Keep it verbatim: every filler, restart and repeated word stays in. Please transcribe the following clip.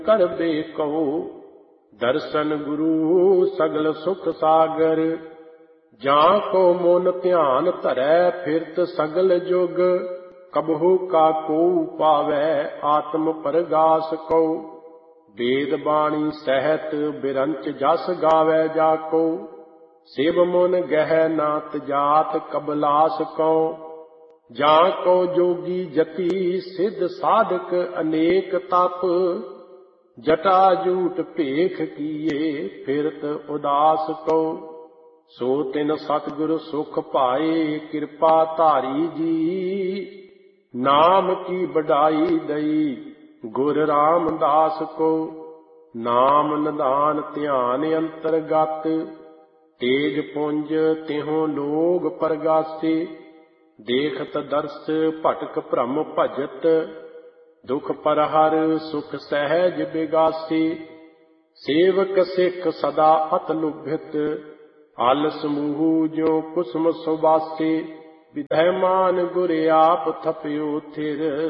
कर बेकहो। दर्शन गुरु सगल सुख सागर। जां को मन ध्यान धरै फिरत सगल जुग। कबहु का को पावै आत्म परगास को। वेद बाणी सहत बिरंच जस गावै जाको। शिव मन गह नात जात कबलास को। जां को जोगी जति सिद्ध साधक अनेक तप। जटा जूट भेख किए फिरत उदास को। सो तिन सतगुर सुख पाए कृपा धारी जी। नाम की बढ़ाई दई गुर रामदास को। नाम निदान ध्यान अंतरगत। तेज पुंज तिहों लोग परगासे। देखत दर्श भटक भ्रम भजत। दुख परहर सुख सहज बिगासे। सेवक सिख सदा अत लुभित। आल समूह ज्यों कुसुम सुबासे। विधैमान गुर आप थप्यो थिर।